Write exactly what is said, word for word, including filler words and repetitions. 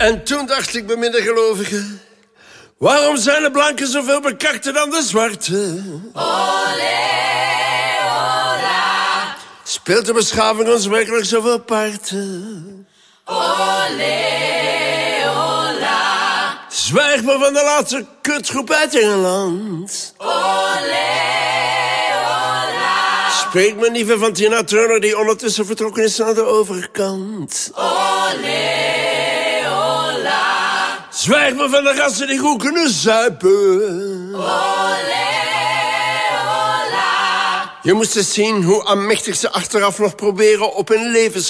En toen dacht ik bij middengelovigen... waarom zijn de blanken zoveel bekakter dan de zwarte? Olé, ola. Speelt de beschaving ons werkelijk zoveel parten? Olé, ola. Zwijg maar van de laatste kutgroep uit Engeland. Olé, ola. Spreek me niet van Tina Turner die ondertussen vertrokken is naar de overkant. Olé, ola. Zwijg me van de gasten die goed kunnen zuipen. Olé, ola. Je moest eens zien hoe aanmächtig ze achteraf nog proberen op hun levens